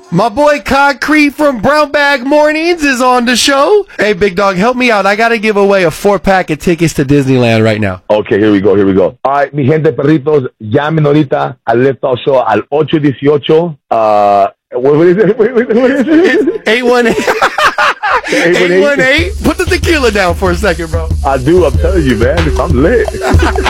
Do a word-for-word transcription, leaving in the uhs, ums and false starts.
My boy Concrete from Brown Bag Mornings is on the show. Hey, big dog, help me out. I got to give away a four-pack of tickets to Disneyland right now. Okay, here we go, here we go. All right, mi gente perritos, llamen ahorita al Lift Off Show al eight one eight, uh, what, what is it? What, what is it? eight one eight. eight one eight. Put the tequila down for a second, bro. I do, I'm telling you, man. I'm lit.